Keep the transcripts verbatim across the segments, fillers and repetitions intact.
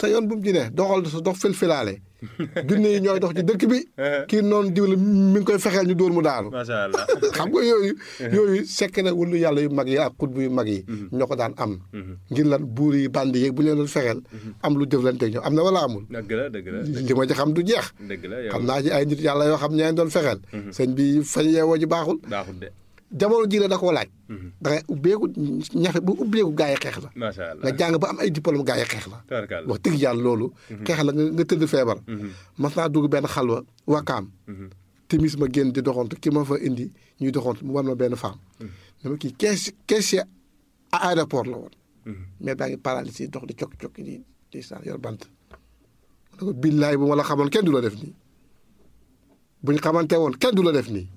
sa yoon bu mu ci ne doxal sa dox filfilaale junne yi ñooy dox ci dëkk bi kii noonu diw la mi ngi koy fexeel ñu dóor mu daanu macha allah xam nga yooyu yooyu sekk na wulu yàlla yu mag yi ak xutbu yu mag yi ñoo ko daan am ngir lan buur yi bandi yeeg bu leen doon fexeel am lu jëflanteeg ñoom am na wala amul dëgg la dëgg la li ma ci xam du jeex dëgg la xam naa ci ay nit yàlla yoo xam ñeen doon fexeel sëñ bi fañ yeewoo ji baaxul baaxul de jamono ji la da koo laaj da ngay ubbeeku ñafe bu ubbeeku gaa yi xeex la macha allah nga jàng ba am ay diplôme gaa yi xeex la tabarkalla wax dëgg yàlla loolu xeex la nga nga tëdd feebar mas naa dugg benn xalwa wakaam timis ma génn di doxantu ki ma fa indi ñuy doxantu mu war ma benn femme dama kii kees caissier à aéroport la woon mais daa ngi paralysé dox di cokki-cokki di di sa yor bant ma ne ko billaay bu ma la xamoon kenn du la def nii buñ xamante woon kenn du la def nii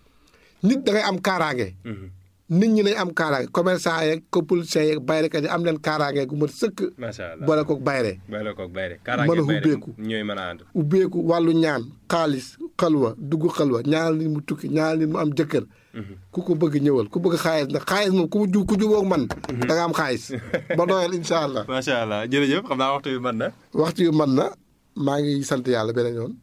nit da ngay am kaaraange nit ñi nañ am kaaraange commerçant yeeg politiciens yeeg bayrekat yi am leen kaaraange gu mat sëkk macha allah boole koog bayre boole koog bayre mën a ubbeeku ñooy mën a ànd ubbeeku wàllu ñaan xaalis xalwa dugg xalwa ñaanal nit mu tukki ñaanal nit mu am jëkkër ku ko bëgg ñëwal ku bëgg xaalis nag xaalis moom ku ju ku jubóog man da nga am xaalis ba doyal incha allah macha allah jërëjëf xam naa waxtu yu mën na waxtu yu mën na maa ngi sant yàlla beneen yoon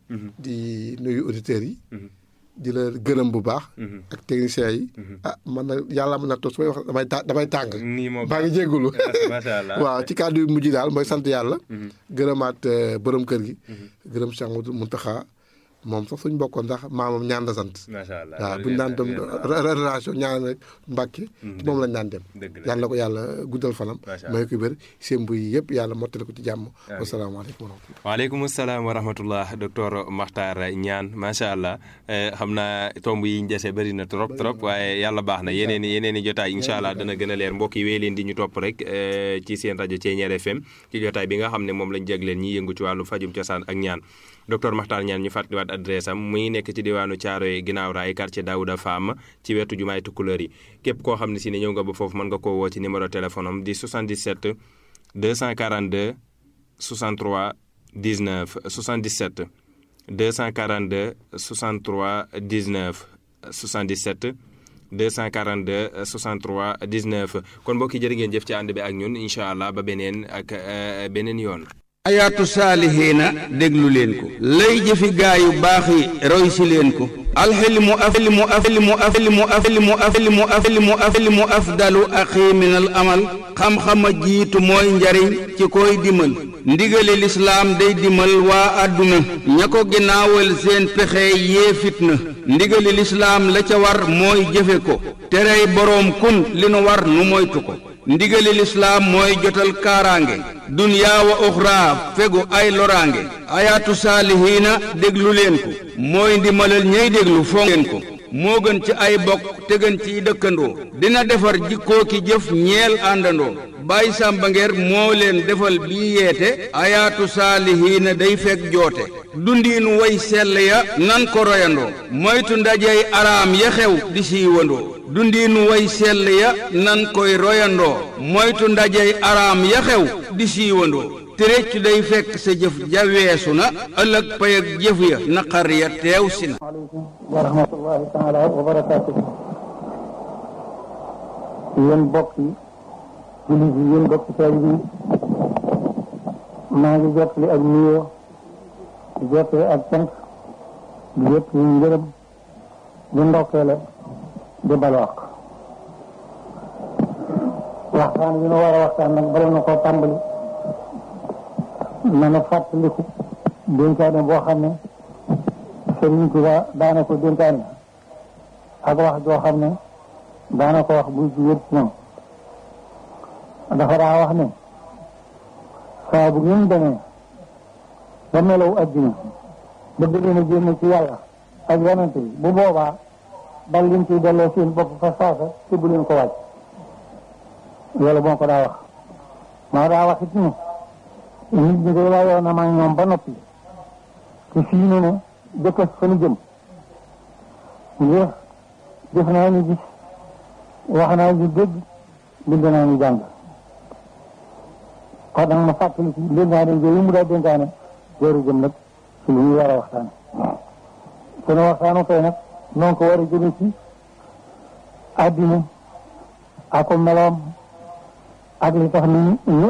di nuyu auditeurs yi di la gërëm bu baax. ak techniciens yi. ah man na yàlla mën na toog su may wax damay ta damay tàng. nii moom baa ngi jégalu. macha allah waaw ci kàddu yu mujj daal mooy sant yàlla. gërëmaat borom kër gi. gërëm Cheikh Mountakha moom sax suñ bokkoon ndax maamam ñaan la sant. macha allah waaw bu ñu naan dem relation ñaan rek Mbàkke moom lañ naan dem. yàlla ko yàlla guddal fanam. may ko wér seen buy yëpp yàlla mottali ko ci jàmm. wasalaamaaleykum wa rahmatulah. waaleykum salaam wa rahmatulah docteur Makhtar Niane macha allah xam naa tomb yi ñu dese bëri na trop trop waaye yàlla baax na yeneen i yeneen i jotaay incha allah dana gën a leer mbokk yi wéy leen di ñu topp rek ci seen rajo Thiéniere F M ci jotaay bi nga xam ne moom lañ jagleen ñi yëngu ci wàllu fajum cosaan ak ñaan docteur Makhtar Niane ñu fàttaliwaat adresse am muy nekk ci diwaanu Thiaroye ginnaaw raay quartier Daouda Fam ci wetu jumaay Tukulóor yi képp koo xam ne si ne ñëw nga ba foofu mën nga koo woo ci numéro téléphone am di soixante-dix-sept deux cent quarante-deux soixante-trois dix-neuf soixante-dix-sept deux cent quarante-deux soixante-trois dix-neuf soixante-dix-sept deux cent quarante-deux soixante-trois dix-neuf kon mbokk yi jërë ngeen jëf ci ànd bi ak ñun incha allah ba beneen ak beneen yoon. ayaatu saalihiina déglu leen ko lay jëfi gaa yu baax yi roy si leen ko alxilmu afilmu afilmu afilmu afilmu afilmu afilmu afilmu afdalu axi min al amal xam-xama jiitu mooy njariñ ci koy dimal ndigali lislaam day dimal waa àdduna ña ko ginnaawal seen pexe yee fitna ndigali lislaam la ca war mooy jëfe ko terey boroom kun li nu war nu moytu ko ndigali lislaam mooy jotal kaaraange dunyaa wa uxraa fegu ay loraange ayaatu saalihiina déglu leen ko mooy ndimalal ñey déglu fonk leen ko moo gën ci ay bokk te gën ciy dëkkandoo dina defar jikkoo ki jëf ñeel àndandoo Baay Sàmba Ngeer moo leen defal bii yeete ayaatu saalihiina day fekk joote dundiinu way sell ya nan ko royandoo moytu ndajey araam ya xew di siiwandoo dundiinu way sell ya nan koy royandoo moytu ndajey araam ya xew di siiwandoo te réccu day fekk sa jëf ja weesu na ëllëg pay ak jëf ya naqar ya teew si na. aleykum wa rahmatullahi taala wa barakaatuhu. yéen bokk yi jullit yi yéen bokk taalibe yi maa ngi jottali ak nuyoo di jottali ak cant di jottali ngërëm di ndokkeele di balwaq waxtaan bi nu war a waxtaan nag bala na koo tàmbali na na fàttaliku dénkaane boo xam ne Sëriñ Tuubaa daana ko dénkaane ak wax joo xam ne daana ko wax buy jugéen ci ñoom dafa daa wax ne saa bu ngeen demee ba melaw addina bëgg leen a génn ci yàlla ak yonente bi bu boobaa dal leen ciy delloo seen bopp fa saasa te bu leen ko wàcc loolu moo ko daa wax maa daa wax it ne nit ñi koy waayoo na ma ñoom ba noppi te fii ne ne jëkkës fa nu jëm ngir def naa ñu gis wax naa ñu dégg bind naa ñu jàng kon nag ma fàttali ci dénkaane yooyu mu daa dénkaane jooru jëm nag ci lu ñu war a waxtaane sunu waxtaanu tey nag noonu ko war a jëme ci àddina ak ko meloom ak li tax ni ñu